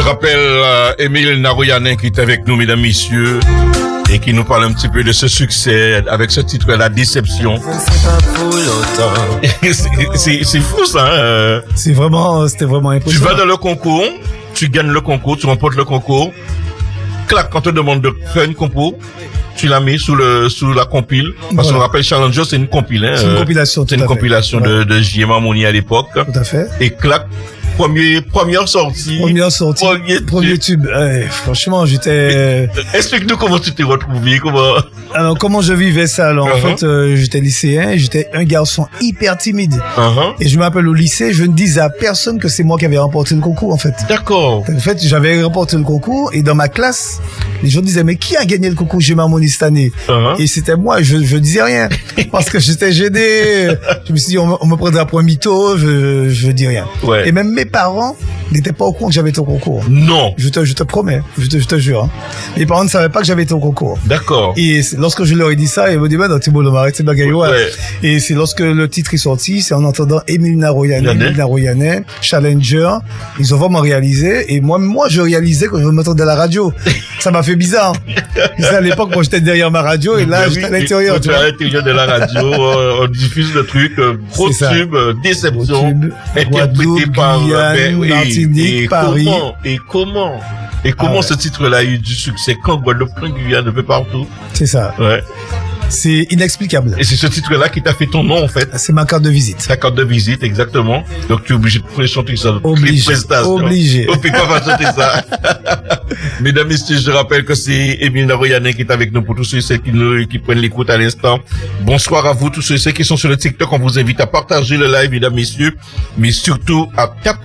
rappelle Émile Naroyanin qui est avec nous, mesdames, messieurs, et qui nous parle un petit peu de ce succès avec ce titre, La Déception. C'est fou ça. C'était vraiment impressionnant. Tu vas dans le concours, tu gagnes le concours, tu remportes le concours. Clac, quand on te demande de faire une compo, tu l'as mis sous la compile. Parce qu'on rappelle Challenger, c'est une compile, hein. C'est une compilation. C'est une compilation de J.M. Harmony à l'époque. Tout à fait. Et clac, première sortie. Premier tube. Franchement, j'étais... Explique-nous comment tu t'es retrouvé, Alors, comment je vivais ça? Alors, en fait, j'étais lycéen, j'étais un garçon hyper timide. Et je m'appelle au lycée, je ne disais à personne que c'est moi qui avais remporté le concours, en fait. D'accord. En fait, j'avais remporté le concours, et dans ma classe, les gens disaient, mais qui a gagné le concours J.M. Harmony cette année? Et c'était moi, je disais rien. Parce que j'étais gêné. Je me suis dit, on me prendra pour un mytho, je dis rien. Ouais. Et même mes parents n'étaient pas au courant que j'avais été au concours. Non. Je te promets, je te jure. Hein. Mes parents ne savaient pas que j'avais été au concours. D'accord. Et lorsque je leur ai dit ça, ils m'ont dit, bah, non, t'es bon, on va arrêter de bagaille. Ouais. Et c'est lorsque le titre est sorti, c'est en entendant Émile Naroyanin, Challenger. Ils ont vraiment réalisé. Et moi, je réalisais quand je m'entendais à la radio. Ça m'a fait bizarre. À l'époque, moi, j'étais derrière ma radio et là, j'étais à l'intérieur. Tu es à l'intérieur de la radio, on diffuse le truc, gros tube, Déception, interprété par Martinique, Paris. Et comment ce titre-là a eu du succès quand Guadeloupe, Guyane, un peu partout? C'est ça. Ouais. C'est inexplicable. Et c'est ce titre-là qui t'a fait ton nom, en fait. C'est ma carte de visite. Ta carte de visite, exactement. Donc, tu es obligé de chanter ça. Obligé. On peut pas chanter ça. Mesdames, messieurs, je rappelle que c'est Émile Naroyanin qui est avec nous pour tous ceux et celles qui prennent l'écoute à l'instant. Bonsoir à vous, tous ceux et celles qui sont sur le TikTok. On vous invite à partager le live, mesdames, messieurs, mais surtout à taper